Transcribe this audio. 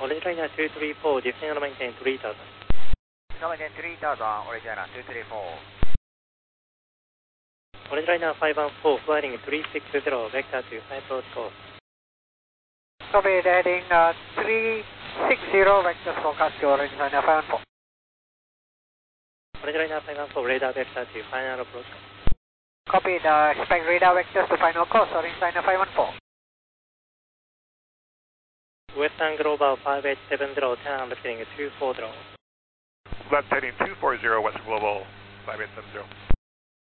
Orange Liner 234, descend and maintain 3000. Maintain 3000, Orange Liner 234. Orange Liner 514, flying 360, vector to 5 approach course. Copy, heading 360, vector forecast to Orange Liner 514. Orange Liner 514, radar vector to final approach course. Copy, expect radar vectors to final course, Orange Liner 514. Western Global 5870, turn left heading 240. Left heading 240, Western Global 5870.